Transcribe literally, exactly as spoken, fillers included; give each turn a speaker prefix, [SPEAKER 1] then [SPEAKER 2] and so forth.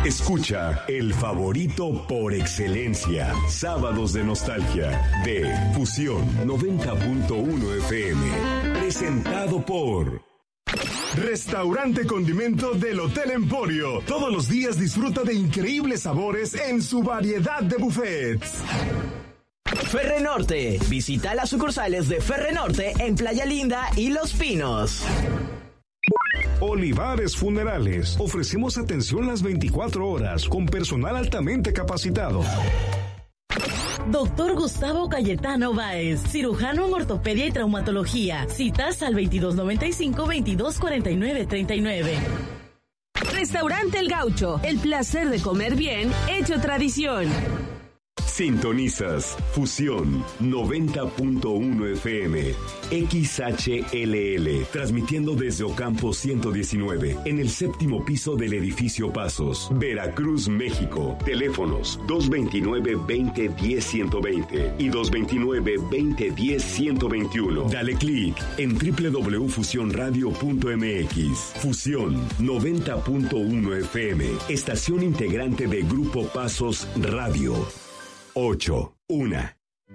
[SPEAKER 1] Escucha el favorito por excelencia, Sábados de Nostalgia, de Fusión noventa punto uno F M. Presentado por Restaurante Condimento del Hotel Emporio. Todos los días disfruta de increíbles sabores en su variedad de buffets.
[SPEAKER 2] Ferrenorte. Visita las sucursales de Ferrenorte en Playa Linda y Los Pinos.
[SPEAKER 3] Olivares Funerales. Ofrecemos atención las veinticuatro horas con personal altamente capacitado.
[SPEAKER 4] Doctor Gustavo Cayetano Báez, cirujano en ortopedia y traumatología. Citas al veintidós noventa y cinco, veintidós cuarenta y nueve, treinta y nueve.
[SPEAKER 5] Restaurante El Gaucho. El placer de comer bien, hecho tradición.
[SPEAKER 1] Sintonizas Fusión noventa punto uno F M, X H L L, transmitiendo desde Ocampo ciento diecinueve, en el séptimo piso del edificio Pasos, Veracruz, México. Teléfonos dos veintinueve, veinte, diez, ciento veinte y dos veintinueve, veinte, diez, ciento veintiuno. Dale clic en doble u doble u doble u punto fusión radio punto m x. Fusión noventa punto uno F M, estación integrante de Grupo Pasos Radio. Ocho, una.